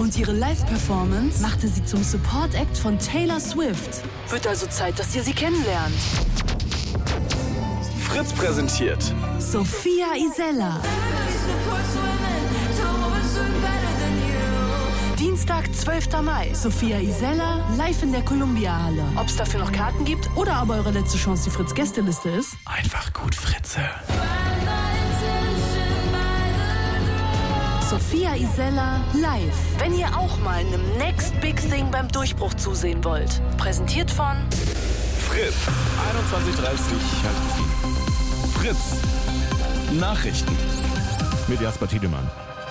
Und ihre Live-Performance machte sie zum Support-Act von Taylor Swift. Wird also Zeit, dass ihr sie kennenlernt. Fritz präsentiert Sophia Isella. Dienstag, 12. Mai. Sophia Isella live in der Columbia-Halle. Ob es dafür noch Karten gibt oder aber eure letzte Chance die Fritz-Gästeliste ist? einfach gut Fritze. Sophia Isella live. Wenn ihr auch mal einem Next Big Thing beim Durchbruch zusehen wollt. Präsentiert von Fritz, 21:30. Fritz, Nachrichten. Mit Jasper Tiedemann.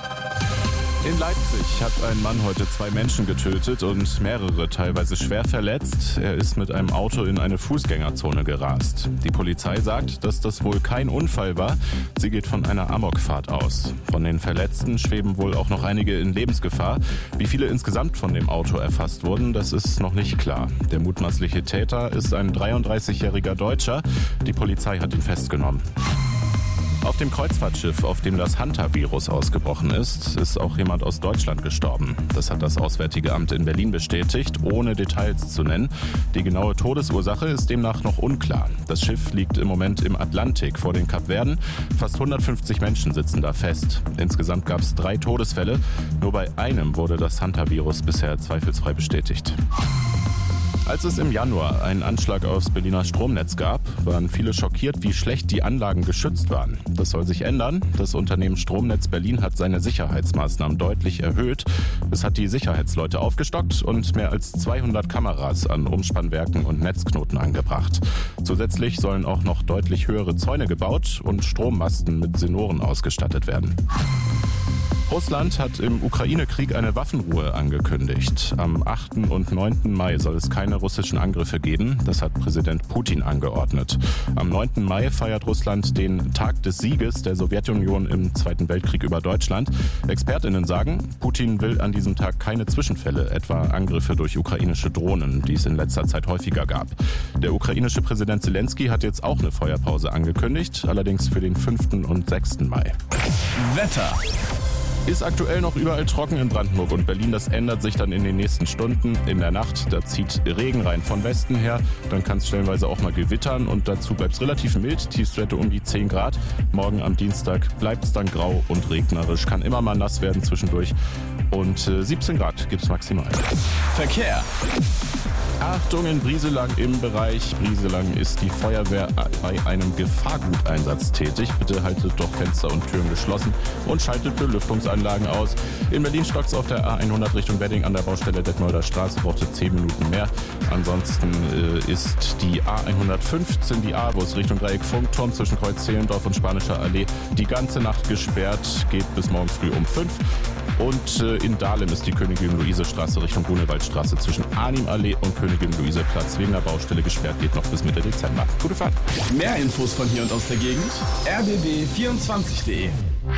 In Leipzig hat ein Mann heute 2 Menschen getötet und mehrere teilweise schwer verletzt. Er ist mit einem Auto in eine Fußgängerzone gerast. Die Polizei sagt, dass das wohl kein Unfall war. Sie geht von einer Amokfahrt aus. Von den Verletzten schweben wohl auch noch einige in Lebensgefahr. Wie viele insgesamt von dem Auto erfasst wurden, das ist noch nicht klar. Der mutmaßliche Täter ist ein 33-jähriger Deutscher. Die Polizei hat ihn festgenommen. Auf dem Kreuzfahrtschiff, auf dem das Hantavirus ausgebrochen ist auch jemand aus Deutschland gestorben. Das hat das Auswärtige Amt in Berlin bestätigt, ohne Details zu nennen. Die genaue Todesursache ist demnach noch unklar. Das Schiff liegt im Moment im Atlantik vor den Kapverden. Fast 150 Menschen sitzen da fest. Insgesamt gab es 3 Todesfälle. Nur bei einem wurde das Hantavirus bisher zweifelsfrei bestätigt. Als es im Januar einen Anschlag aufs Berliner Stromnetz gab, waren viele schockiert, wie schlecht die Anlagen geschützt waren. Das soll sich ändern. Das Unternehmen Stromnetz Berlin hat seine Sicherheitsmaßnahmen deutlich erhöht. Es hat die Sicherheitsleute aufgestockt und mehr als 200 Kameras an Umspannwerken und Netzknoten angebracht. Zusätzlich sollen auch noch deutlich höhere Zäune gebaut und Strommasten mit Sensoren ausgestattet werden. Russland hat im Ukraine-Krieg eine Waffenruhe angekündigt. Am 8. und 9. Mai soll es keine russischen Angriffe geben. Das hat Präsident Putin angeordnet. Am 9. Mai feiert Russland den Tag des Sieges der Sowjetunion im Zweiten Weltkrieg über Deutschland. ExpertInnen sagen, Putin will an diesem Tag keine Zwischenfälle, etwa Angriffe durch ukrainische Drohnen, die es in letzter Zeit häufiger gab. Der ukrainische Präsident Zelensky hat jetzt auch eine Feuerpause angekündigt, allerdings für den 5. und 6. Mai. Wetter. Ist aktuell noch überall trocken in Brandenburg und Berlin. Das ändert sich dann in den nächsten Stunden. In der Nacht, da zieht Regen rein von Westen her. Dann kann es stellenweise auch mal gewittern und dazu bleibt es relativ mild. Tiefstwerte um die 10 Grad. Morgen am Dienstag bleibt es dann grau und regnerisch. Kann immer mal nass werden zwischendurch. Und 17 Grad gibt es maximal. Verkehr. Achtung in Brieselang im Bereich Brieselang ist die Feuerwehr bei einem Gefahrguteinsatz tätig. Bitte haltet doch Fenster und Türen geschlossen und schaltet Belüftungsanlagen aus. In Berlin stockt es auf der A100 Richtung Wedding an der Baustelle Detmolder Straße, brauchte 10 Minuten mehr. Ansonsten ist die A115, die A, wo es Richtung Dreieck Funkturm zwischen Kreuz Zehlendorf und Spanischer Allee, die ganze Nacht gesperrt, geht bis morgen früh um 5. Und in Dahlem ist die Königin-Luise-Straße Richtung Grunewaldstraße zwischen Arnim-Allee und Königin-Luise-Platz wegen der Baustelle gesperrt, geht noch bis Mitte Dezember. Gute Fahrt. Mehr Infos von hier und aus der Gegend: rbb24.de